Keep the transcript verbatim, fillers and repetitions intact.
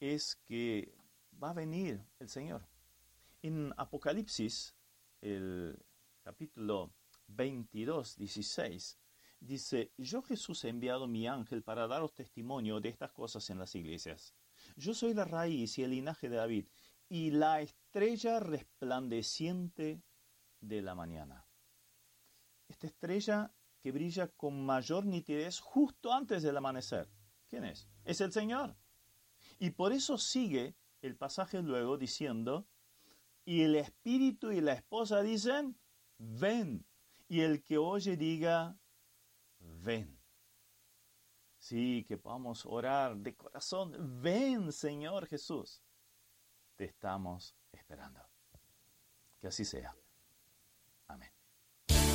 es que va a venir el Señor. En Apocalipsis, el capítulo veintidós, dieciséis, dice: yo Jesús he enviado mi ángel para daros testimonio de estas cosas en las iglesias. Yo soy la raíz y el linaje de David, y la estrella resplandeciente de la mañana. Esta estrella que brilla con mayor nitidez justo antes del amanecer. ¿Quién es? Es el Señor. Y por eso sigue el pasaje luego diciendo: y el espíritu y la esposa dicen, ven. Y el que oye diga, ven. Sí, que podamos orar de corazón. Ven, Señor Jesús. Te estamos esperando. Que así sea.